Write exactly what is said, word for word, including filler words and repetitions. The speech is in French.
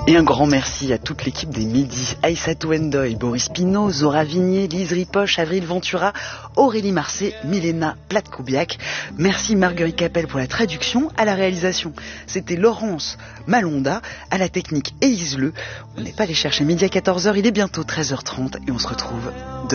Et un grand merci à toute l'équipe des Midis, Aïssatou Endoy, Boris Pinault, Zora Vignier, Lise Ripoche, Avril Ventura, Aurélie Marcet, Milena Platkoubiak. Merci Marguerite Capel pour la traduction. À la réalisation, c'était Laurence Malonda, à la technique Élise Leu. On n'est pas allé chercher midi à quatorze heures, il est bientôt treize heures trente et on se retrouve demain.